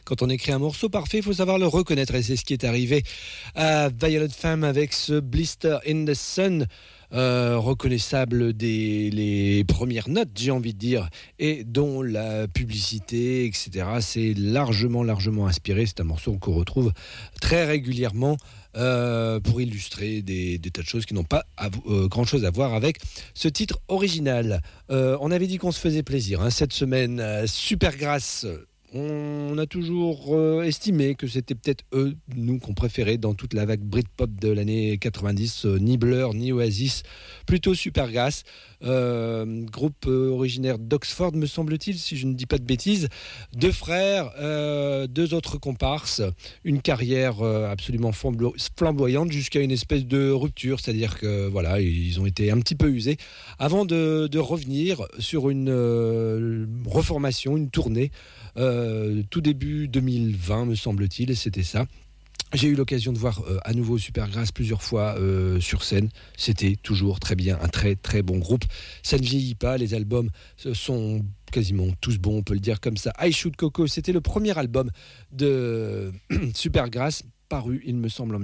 Quand on écrit un morceau parfait, il faut savoir le reconnaître. Et c'est ce qui est arrivé à Violet Femme avec ce Blister in the Sun. Reconnaissable dès les premières notes, j'ai envie de dire, et dont la publicité, etc., c'est largement inspiré. C'est un morceau qu'on retrouve très régulièrement pour illustrer des tas de choses qui n'ont pas grand-chose à voir avec ce titre original. On avait dit qu'on se faisait plaisir cette semaine. Supergrass. On a toujours estimé que c'était peut-être eux, nous, qu'on préférait dans toute la vague Britpop de l'année 90, ni Blur, ni Oasis, plutôt Supergrass, groupe originaire d'Oxford, me semble-t-il, si je ne dis pas de bêtises. Deux frères, deux autres comparses, une carrière absolument flamboyante jusqu'à une espèce de rupture, c'est-à-dire que voilà, ils ont été un petit peu usés avant de revenir sur une reformation, une tournée. Tout début 2020 me semble-t-il, et c'était ça. J'ai eu l'occasion de voir à nouveau Supergrass plusieurs fois sur scène. C'était toujours très bien, un très très bon groupe. Ça ne vieillit pas, les albums sont quasiment tous bons, on peut le dire comme ça. I Shoot Coco, c'était le premier album de Supergrass, paru il me semble en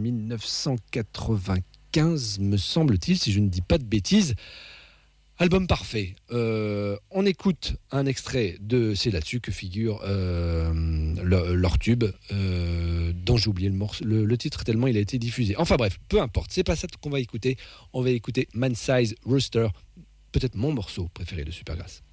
1995, me semble-t-il, si je ne dis pas de bêtises. Album parfait. On écoute un extrait de C'est là-dessus que figure leur tube, dont j'ai oublié le titre tellement il a été diffusé. Enfin bref, peu importe, c'est pas ça qu'on va écouter. On va écouter Man Size Rooster, peut-être mon morceau préféré de Supergrass.